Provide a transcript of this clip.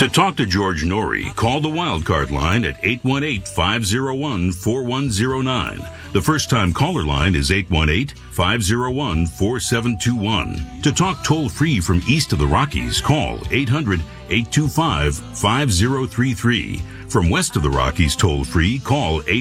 To talk to George Norrie, call the Wildcard line at 818-501-4109. The first-time caller line is 818-501-4721. To talk toll-free from east of the Rockies, call 800-825-5033. From west of the Rockies toll-free, call